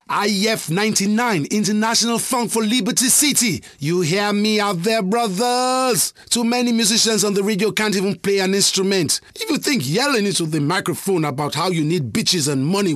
IF 99, International Funk for Liberty City. You hear me out there, brothers? Too many musicians on the radio can't even play an instrument. If you think yelling into the microphone about how you need bitches and money